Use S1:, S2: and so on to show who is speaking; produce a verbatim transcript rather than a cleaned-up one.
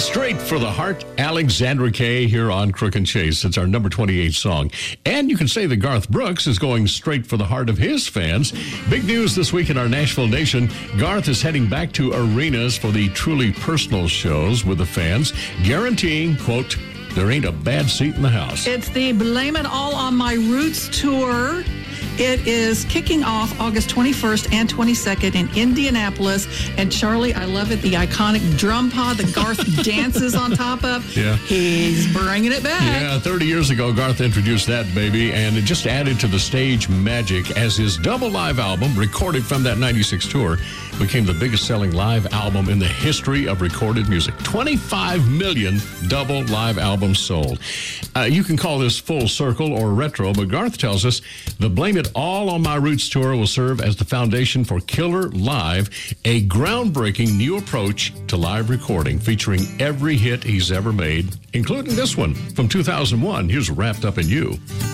S1: Straight for the Heart, Alexandra Kay here on Crook and Chase. It's our number twenty-eight song. And you can say that Garth Brooks is going straight for the heart of his fans. Big news this week in our Nashville nation. Garth is heading back to arenas for the truly personal shows with the fans, guaranteeing, quote, there ain't a bad seat in the house.
S2: It's the Blame It All on My Roots tour. It is kicking off August twenty-first and twenty-second in Indianapolis. And Charlie, I love it, the iconic drum pod that Garth dances on top of.
S1: Yeah.
S2: He's bringing it back.
S1: Yeah, thirty years ago, Garth introduced that baby, and it just added to the stage magic as his double live album, recorded from that ninety-six tour, became the biggest selling live album in the history of recorded music. twenty-five million double live albums sold. Uh, you can call this full circle or retro, but Garth tells us the Blame It All on My Roots tour will serve as the foundation for Killer Live, a groundbreaking new approach to live recording featuring every hit he's ever made, including this one from two thousand one. Here's Wrapped Up in You.